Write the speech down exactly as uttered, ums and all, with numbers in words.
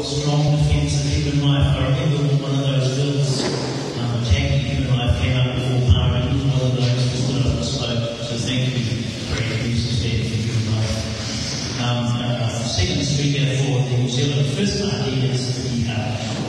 strong defence of human life. I remember when one of those bills um, attacking human life came up before Parliament. He was one of those who stood up and spoke. So thank you for your use of stand for human life. Um, uh, second speaker for the New Zealand First Party is the uh,